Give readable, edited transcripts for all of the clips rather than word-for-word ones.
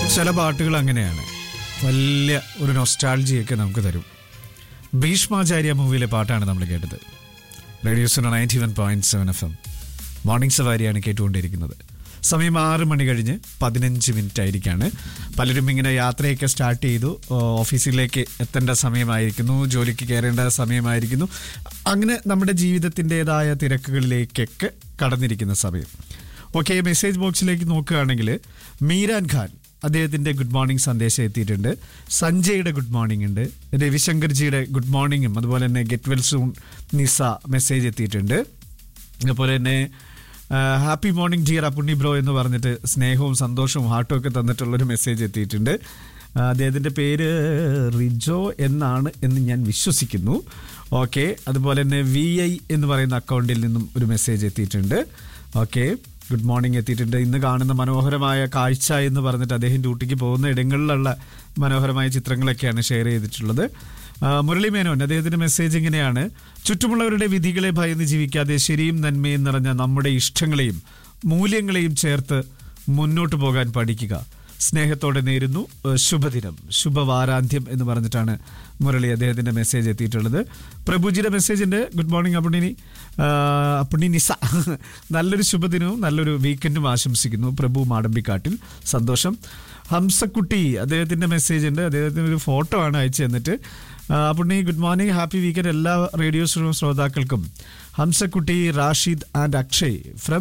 ചില പാട്ടുകൾ അങ്ങനെയാണ്, വലിയ ഒരു നൊസ്റ്റാൾജിയൊക്കെ നമുക്ക് തരും. ഭീഷ്മാചാര്യ മൂവിയിലെ പാട്ടാണ് നമ്മൾ കേട്ടത്. റേഡിയോ സുന 91.7 FM മോർണിംഗ് സവാരിയാണ് കേട്ടുകൊണ്ടിരിക്കുന്നത്. സമയം 6 മണി കഴിഞ്ഞ് 15 മിനിറ്റ് ആയിരിക്കാണ്. പലരും ഇങ്ങനെ യാത്രയൊക്കെ സ്റ്റാർട്ട് ചെയ്തു, ഓഫീസിലേക്ക് എത്തേണ്ട സമയമായിരിക്കുന്നു, ജോലിക്ക് കയറേണ്ട സമയമായിരിക്കുന്നു. അങ്ങനെ നമ്മുടെ ജീവിതത്തിൻ്റെതായ തിരക്കുകളിലേക്കൊക്കെ കടന്നിരിക്കുന്ന സമയം. ഓക്കെ, മെസ്സേജ് ബോക്സിലേക്ക് നോക്കുകയാണെങ്കിൽ മീരാൻ ഖാൻ അദ്ദേഹത്തിൻ്റെ ഗുഡ് മോർണിംഗ് സന്ദേശം എത്തിയിട്ടുണ്ട്. സഞ്ജയുടെ ഗുഡ് മോർണിംഗ് ഉണ്ട്, രവിശങ്കർജിയുടെ ഗുഡ് മോർണിംഗും അതുപോലെ തന്നെ ഗെറ്റ് വെൽ സൂൺ നിസ മെസ്സേജ് എത്തിയിട്ടുണ്ട്. അതുപോലെ തന്നെ happy morning dear Appunni bro എന്ന് പറഞ്ഞിട്ട് സ്നേഹവും സന്തോഷവും ഹാർട്ടും ഒക്കെ തന്നിട്ടുള്ളൊരു മെസ്സേജ് എത്തിയിട്ടുണ്ട്. അദ്ദേഹത്തിൻ്റെ പേര് റിജോ എന്നാണ് എന്ന് ഞാൻ വിശ്വസിക്കുന്നു. ഓക്കെ, അതുപോലെ തന്നെ VI എന്ന് പറയുന്ന അക്കൗണ്ടിൽ നിന്നും ഒരു മെസ്സേജ് എത്തിയിട്ടുണ്ട്. ഓക്കെ, ഗുഡ് മോർണിംഗ് എത്തിയിട്ടുണ്ട്. ഇന്ന് കാണുന്ന മനോഹരമായ കാഴ്ച എന്ന് പറഞ്ഞിട്ട് അദ്ദേഹം ഡ്യൂട്ടിക്ക് പോകുന്ന ഇടങ്ങളിലുള്ള മനോഹരമായ ചിത്രങ്ങളൊക്കെയാണ് ഷെയർ ചെയ്തിട്ടുള്ളത്. മുരളി മേനോൻ അദ്ദേഹത്തിൻ്റെ മെസ്സേജ് ഇങ്ങനെയാണ്: ചുറ്റുമുള്ളവരുടെ വിധികളെ ഭയന്ന് ജീവിക്കാതെ ശരിയും നന്മയും നിറഞ്ഞ നമ്മുടെ ഇഷ്ടങ്ങളെയും മൂല്യങ്ങളെയും ചേർത്ത് മുന്നോട്ട് പോകാൻ പഠിക്കുക. സ്നേഹത്തോടെ നേരുന്നു, ശുഭദിനം, ശുഭവാരാന്ത്യം എന്ന് പറഞ്ഞിട്ടാണ് മുരളി അദ്ദേഹത്തിൻ്റെ മെസ്സേജ് എത്തിയിട്ടുള്ളത്. പ്രഭുജിയുടെ മെസ്സേജ് ഉണ്ട്: ഗുഡ് മോർണിംഗ് അപ്പുണ്ണി നിസ, നല്ലൊരു ശുഭദിനവും നല്ലൊരു വീക്കെൻഡും ആശംസിക്കുന്നു. പ്രഭു മാടമ്പിക്കാട്ടിൽ, സന്തോഷം. ഹംസക്കുട്ടി അദ്ദേഹത്തിൻ്റെ മെസ്സേജ് ഉണ്ട്, അദ്ദേഹത്തിന് ഒരു ഫോട്ടോ ആണ് അയച്ചു തന്നിട്ട്. Appunni good morning, happy weekend എല്ലാ റേഡിയോ ശ്രോതാക്കൾക്കും. Hamsakutty, Rashid and Akshay from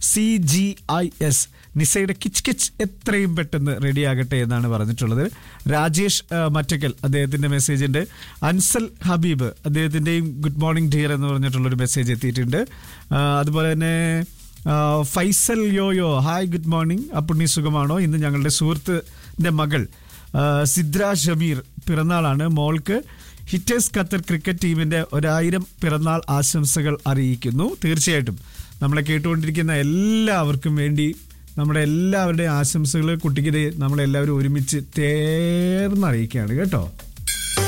CGIS. നിസയുടെ കിച്ച് കിച്ച് എത്രയും പെട്ടെന്ന് റെഡിയാകട്ടെ എന്നാണ് പറഞ്ഞിട്ടുള്ളത്. രാജേഷ് മറ്റക്കൽ അദ്ദേഹത്തിൻ്റെ മെസ്സേജ് ഉണ്ട്. Ansal Habib അദ്ദേഹത്തിൻ്റെയും good morning dear എന്ന് പറഞ്ഞിട്ടുള്ളൊരു മെസ്സേജ് എത്തിയിട്ടുണ്ട്. അതുപോലെ തന്നെ Faisal yo-yo, hi good morning Appunni, സുഖമാണോ? ഇന്ന് ഞങ്ങളുടെ സുഹൃത്തിൻ്റെ മകൾ സിദ്ര ഷമീർ പിറന്നാളാണ്. മോൾക്ക് ഹിറ്റേഴ്സ് ഖത്തർ ക്രിക്കറ്റ് ടീമിൻ്റെ 1000 പിറന്നാൾ ആശംസകൾ അറിയിക്കുന്നു. തീർച്ചയായിട്ടും നമ്മളെ കേട്ടുകൊണ്ടിരിക്കുന്ന എല്ലാവർക്കും വേണ്ടി നമ്മുടെ എല്ലാവരുടെയും ആശംസകൾ കുട്ടിക്ക് നമ്മളെല്ലാവരും ഒരുമിച്ച് തേർന്നറിയിക്കുകയാണ് കേട്ടോ.